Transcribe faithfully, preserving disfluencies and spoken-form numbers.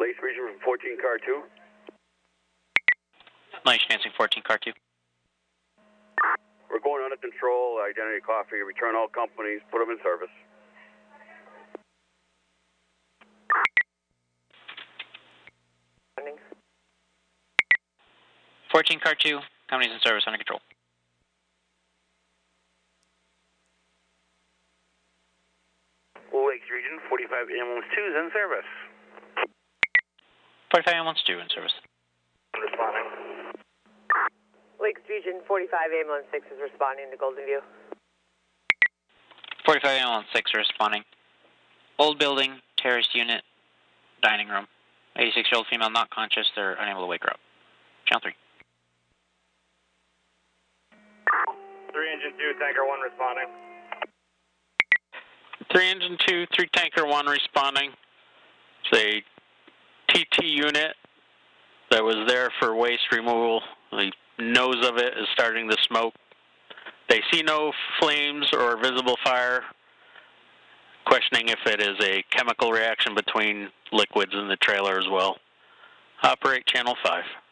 Lakes Region from fourteen car two. Nice Nancy, fourteen car two. We're going under control, Identity Coffee, return all companies, put them in service. fourteen car two, companies in service, under control. Lakes Region, forty-five ambulance two is in service. forty-five ambulance two in service. Responding. Lakes Region, forty-five ambulance six is responding to Golden View. forty-five ambulance six responding. Old building, terrorist unit, dining room. eighty-six-year-old female not conscious, they're unable to wake her up. Channel three. three engine two, tanker one responding. three engine two, three tanker one responding. It's a T T unit that was there for waste removal. The nose of it is starting to smoke. They see no flames or visible fire, questioning if it is a chemical reaction between liquids in the trailer as well. Operate channel five.